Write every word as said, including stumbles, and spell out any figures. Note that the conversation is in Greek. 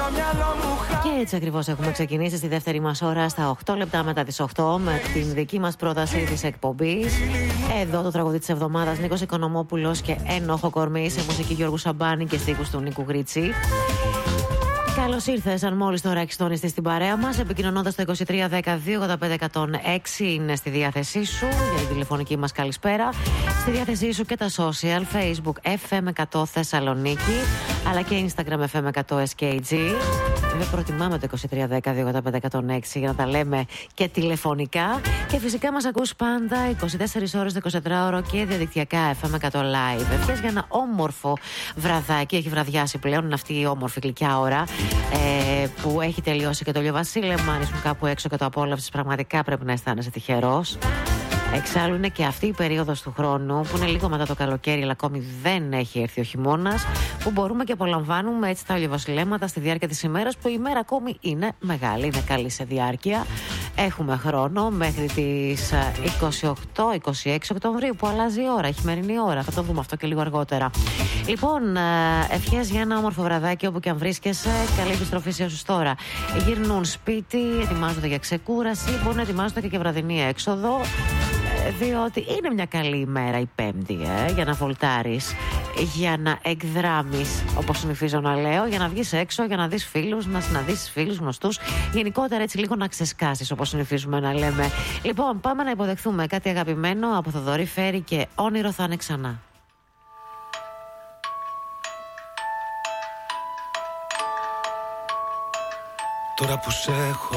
Και έτσι ακριβώς έχουμε ξεκινήσει στη δεύτερη μας ώρα στα οκτώ λεπτά μετά τις οκτώ με την δική μας πρόταση της εκπομπής. Εδώ το τραγούδι της εβδομάδας, Νίκος Οικονομόπουλος και Ένοχο Κορμί, σε μουσική Γιώργου Σαμπάνη και στίχους του Νίκου Γρίτσι. Καλώς ήρθες, αν μόλις τώρα έχεις τονιστεί στην παρέα μας, επικοινωνώντας το είκοσι τρία δεκαδύο ογδόντα πέντε εκατόν έξι είναι στη διάθεσή σου για την τηλεφωνική μας καλησπέρα. Στη διάθεσή σου και τα social, Facebook εφ εμ εκατό Θεσσαλονίκη, αλλά και Instagram εφ εμ εκατό ες κέι τζι. Βέβαια προτιμάμε το είκοσι τρία δεκαδύο ογδόντα πέντε εκατόν έξι για να τα λέμε και τηλεφωνικά. Και φυσικά μας ακούς πάντα είκοσι τέσσερις ώρες, εικοσιτετράωρο και διαδικτυακά εφ εμ εκατό Live. Ευχές για ένα όμορφο βραδάκι. Έχει βραδιάσει πλέον, είναι αυτή η όμορφη γλυκιά ώρα ε, που έχει τελειώσει και το ηλιοβασίλεμα. Αν ήσουν κάπου έξω και το απόλαυσες, πραγματικά πρέπει να αισθάνεσαι τυχερός. Εξάλλου είναι και αυτή η περίοδος του χρόνου που είναι λίγο μετά το καλοκαίρι, αλλά ακόμη δεν έχει έρθει ο χειμώνας, που μπορούμε και απολαμβάνουμε έτσι τα ηλιοβασιλέματα στη διάρκεια της ημέρας, που η ημέρα ακόμη είναι μεγάλη, είναι καλή σε διάρκεια. Έχουμε χρόνο μέχρι τις είκοσι οκτώ είκοσι έξι Οκτωβρίου που αλλάζει η ώρα, η χειμερινή ώρα. Θα το δούμε αυτό και λίγο αργότερα. Λοιπόν, ευχές για ένα όμορφο βραδάκι όπου και αν βρίσκεσαι. Καλή επιστροφή σε όσους τώρα γυρνούν σπίτι, ετοιμάζονται για ξεκούραση, μπορούν να ετοιμάζονται και για βραδινή έξοδο. Διότι είναι μια καλή ημέρα η Πέμπτη ε, για να βολτάρεις, για να εκδράμεις, όπως συνηθίζω να λέω, για να βγεις έξω, για να δεις φίλους, να συναντήσεις φίλους γνωστούς, γενικότερα έτσι λίγο να ξεσκάσεις, όπως συνηθίζουμε να λέμε. Λοιπόν, πάμε να υποδεχθούμε κάτι αγαπημένο από Θοδωρή Φέρη και Όνειρο θα είναι ξανά. Τώρα που σε έχω